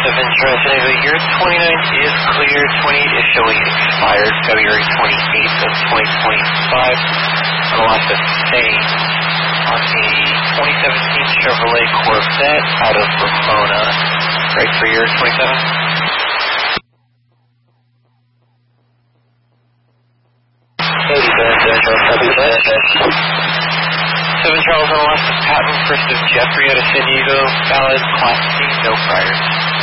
Charles Nova, your 29 is clear, 28 is showing expired February 28th of 2025. On the lots of same on the 2017 Chevrolet Corvette out of Ramona. Right for your 27? Seven Charles on the lots of patent, first of Jeffrey out of San Diego, valid, class C, no priors.